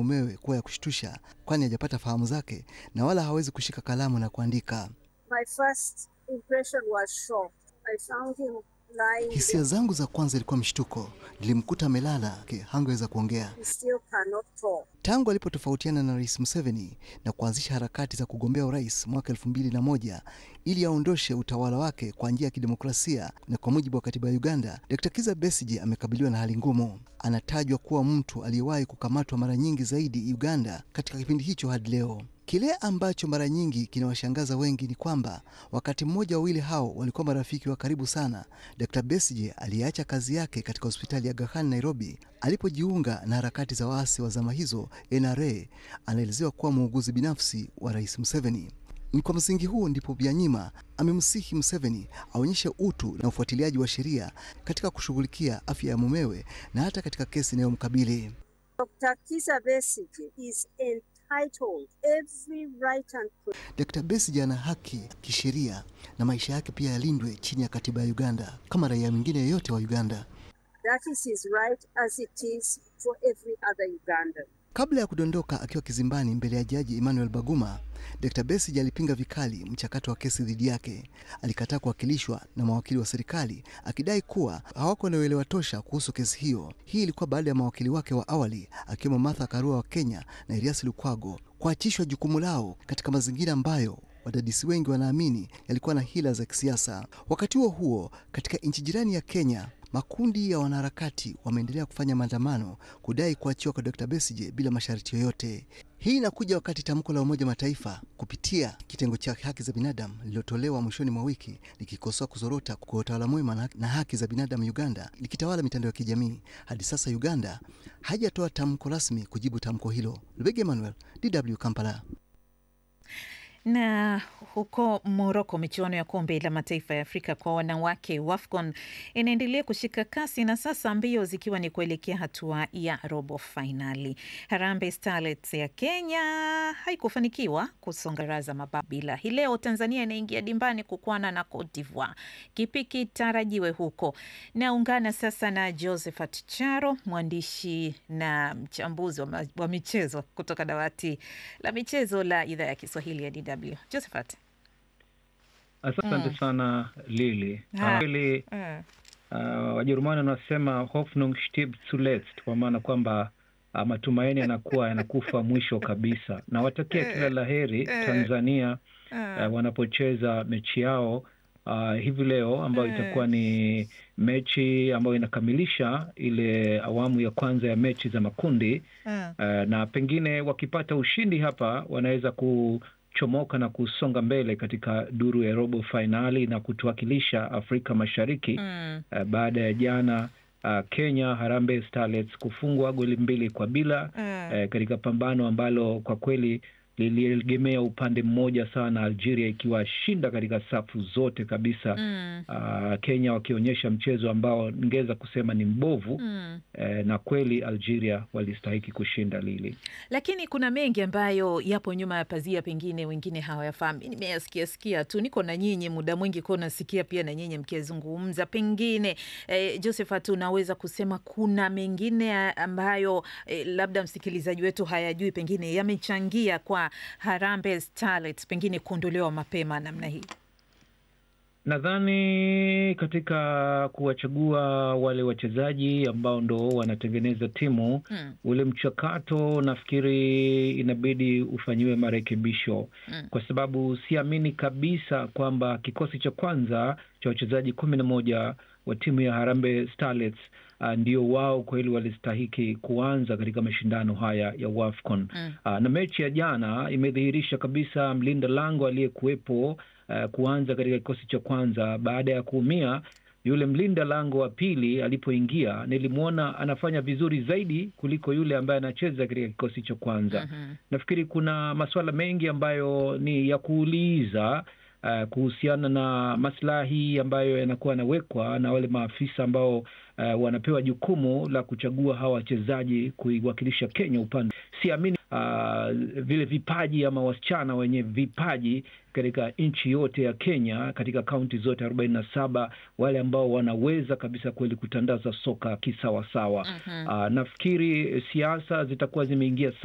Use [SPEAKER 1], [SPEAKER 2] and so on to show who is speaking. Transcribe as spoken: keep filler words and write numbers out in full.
[SPEAKER 1] mumewe kuwa ya kushtusha, kwani hajapata fahamu zake na wala hawezi kushika kalamu na kuandika.
[SPEAKER 2] My first impression was shock. I found him lying.
[SPEAKER 1] Hisia zangu za kwanza ilikuwa mshtuko. Nilimkuta amelala, hangeweza kuongea.
[SPEAKER 2] He still cannot talk.
[SPEAKER 1] Tangu alipotofautiana na Rais Museveni na kuanzisha harakati za kugombea urais mwaka elfu mbili na moja ili aondoshe utawala wake kwa njia ya kidemokrasia na kwa mujibu wa katiba ya Uganda, Daktari Kizza Besigye amekabiliwa na hali ngumu. Anatajwa kuwa mtu aliyewahi kukamatwa mara nyingi zaidi Uganda katika kipindi hicho hadi leo. Kile ambacho mara nyingi kinawashangaza wengi ni kwamba wakati mmoja wawili hao walikuwa marafiki wa karibu sana. Daktari Besigye aliacha kazi yake katika hospitali ya Aga Khan Nairobi alipojiunga na harakati za waasi wa zama hizo N R A. Anaelezewa kuwa muuguzi binafsi wa Rais Museveni. Ni kwa msingi huo ndipo Byanyima amemsihi Museveni aonyeshe utu na ufuatiliaji wa sheria katika kushughulikia afya ya mumewe na hata katika kesi inayomkabili.
[SPEAKER 2] Doctor Kizza Besigye is entitled every right and
[SPEAKER 1] Daktari Besigye ana haki kisheria na maisha yake pia yalindwe chini ya katiba ya Uganda kama raia mwingine yeyote wa Uganda.
[SPEAKER 2] That is his right as it is for every other Ugandan.
[SPEAKER 1] Kabla ya kudondoka akiwa kizimbani mbele ya Jaji Emmanuel Baguma, Daktari Besigye alipinga vikali mchakato wa kesi dhidi yake. Alikataa kuwakilishwa na mawakili wa serikali akidai kuwa hawako na uelewa tosha kuhusu kesi hiyo. Hii ilikuwa baada ya mawakili wake wa awali akiwemo Martha Karua wa Kenya na Erias Lukwago kuachishwa jukumu lao katika mazingira ambayo wadadisi wengi wanaamini yalikuwa na hila za kisiasa. Wakati huo huo, katika nchi jirani ya Kenya, makundi ya wanaharakati wameendelea kufanya maandamano kudai kuachiwa kwa Daktari Besigye bila masharti yoyote. Hii inakuja wakati tamko la Umoja Mataifa kupitia kitengo cha haki za binadamu lililotolewa mwishoni mwa wiki likikosoa kuzorota kwa utawala mwema na haki za binadamu Uganda likitawala mitandao ya kijamii. Hadi sasa Uganda hajatoa tamko rasmi kujibu tamko hilo. Lubega Emmanuel, D W Kampala.
[SPEAKER 3] Na huko Morocco, michuano ya kombe la mataifa ya Afrika kwa wanawake WAFCON inaendelea kushika kasi na sasa mbio zikiwa ni kuelekea hatua ya robo finali. Harambee Starlets ya Kenya haikufanikiwa kusongaraza mabao bila. Hii leo Tanzania inaingia dimbani kukwana na Cote d'Ivoire. Kipi kitarajiwe huko? Naungana sasa na Josephat Charo, mwandishi na mchambuzi wa, wa michezo kutoka dawati la michezo la idhaa ya Kiswahili ya D W. Josephat.
[SPEAKER 4] Asante mm. sana Lili. Kweli mm. uh, Wajerumani wanasema Hoffnung stirbt zuletzt, kwa maana kwamba uh, matumaini yanakuwa yanakufa mwisho kabisa. Na watakia kila laheri Tanzania uh, wanapocheza mechi yao uh, hivi leo ambayo itakuwa ni mechi ambayo inakamilisha ile awamu ya kwanza ya mechi za makundi uh, na pengine wakipata ushindi hapa wanaweza ku chomoka na kusonga mbele katika duru ya robo finali na kutuwakilisha Afrika Mashariki mm. uh, baada ya jana uh, Kenya Harambee Starlets kufungwa goli mbili kwa bila mm. uh, katika pambano ambalo kwa kweli liliegemea upande mmoja sana, Algeria ikiwa shinda katika safu zote kabisa mm. uh, Kenya wakionyesha mchezo ambao ningeweza kusema ni mbovu mm. uh, na kweli Algeria walistahiki kushinda Lili.
[SPEAKER 3] Lakini kuna mengi ambayo yapo nyuma ya pazia, pengine wengine hawayafahamu. Nimeyasikia sikia tu, niko na nyinyi muda mwingi kwa nasikia pia na nyinyi mkizungumza. Pengine eh, Josephat, unaweza kusema kuna mengine ambayo eh, labda msikilizaji wetu hayajui, pengine yamechangia kwa Harambee Starlets pengine kuondolewa mapema namna hii?
[SPEAKER 4] Nadhani katika kuwachagua wale wachezaji ambao ndo wanatengeneza timu hmm. ule mchakato nafikiri inabidi ufanyiwe marekebisho hmm. kwa sababu siamini kabisa kwamba kikosi cha kwanza cha wachezaji kumi na moja wa timu ya Harambee Starlets Uh, ndio wao kweli walistahiki kuanza katika mashindano haya ya WAFCON. Mm. Uh, na mechi ya jana imedhihirisha kabisa mlinda lango aliyekuwepo uh, kuanza katika kikosi cha kwanza baada ya kuumia. Yule mlinda lango wa pili alipoingia nilimwona anafanya vizuri zaidi kuliko yule ambaye anacheza katika kikosi cha kwanza. Mm-hmm. Nafikiri kuna masuala mengi ambayo ni ya kuuliza Uh, kuhusiana na maslahi ambayo yanakuwa yanawekwa na wale maafisa ambao uh, wanapewa jukumu la kuchagua hawa wachezaji kuiwakilisha Kenya upande. Siamini uh, vile vipaji ama wasichana wenye vipaji katika nchi yote ya Kenya, katika kaunti zote arobaini na saba, wale ambao wanaweza kabisa kweli kutandaza soka kisawa sawa. Uh-huh. Uh, nafikiri siasa zitakuwa zimeingia